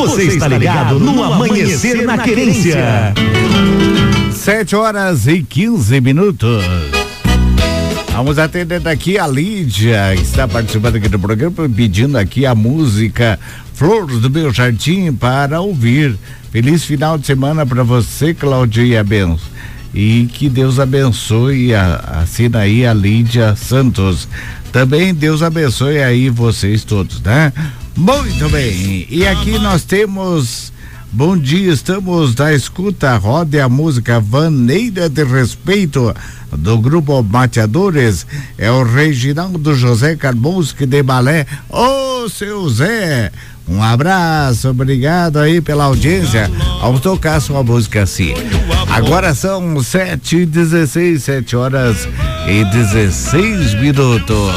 Você está ligado no Amanhecer na Querência. 7h15. Vamos atender daqui a Lídia, que está participando aqui do programa, pedindo aqui a música Flores do Meu Jardim para ouvir. Feliz final de semana para você, Claudia Benz. E que Deus abençoe, assina aí a Lídia Santos. Também Deus abençoe aí vocês todos, né? Muito bem, e aqui nós temos, bom dia, estamos na escuta, rode a música Vaneira de Respeito, do grupo Mateadores, é o Reginaldo José Carbonski de Balé. Ô, seu Zé, um abraço, obrigado aí pela audiência, ao tocar sua música assim. Agora são 7h16, 7h16.